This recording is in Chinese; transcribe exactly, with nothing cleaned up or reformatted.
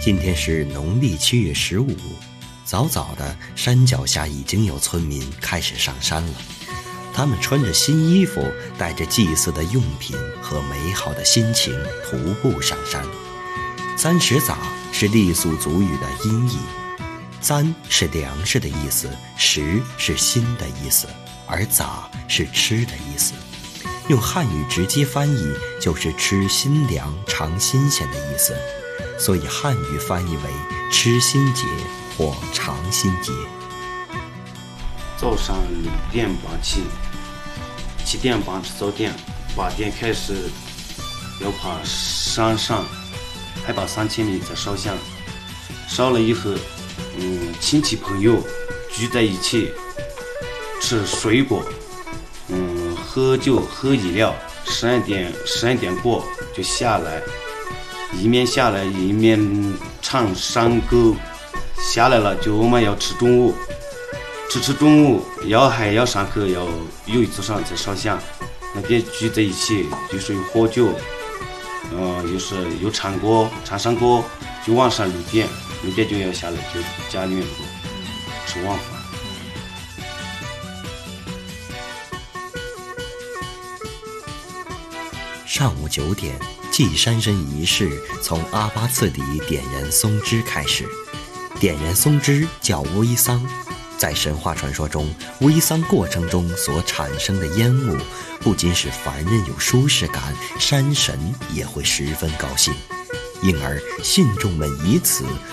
今天是农历七月十五，早早的，山脚下已经有村民开始上山了。他们穿着新衣服，带着祭祀的用品和美好的心情，徒步上山。簪食早是傈僳族语的音译，簪是粮食的意思，食是心的意思，而早是吃的意思。用汉语直接翻译就是吃新粮尝新鲜的意思，所以汉语翻译为吃新节或尝新节。 早上六点半起，七点半吃早点，八点开始要爬山上，海拔三千米再烧香。烧了以后，嗯，亲戚朋友聚在一起吃水果，嗯，喝酒喝饮料。十二点十二点过就下来，一面下来一面唱山歌。下来了就我们要吃中午，吃吃中午要还要上课，要有一座山再烧香。那边聚在一起就是有喝酒，呃，又是有唱歌唱山歌，就晚上六点六点就要下来，就家里面吃晚饭。 上午九点，祭山神仪式从阿巴次第点燃松枝开始。点燃松枝叫煨桑，在神话传说中，煨桑过程中所产生的烟雾，不仅使凡人有舒适感，山神也会十分高兴，因而信众们以此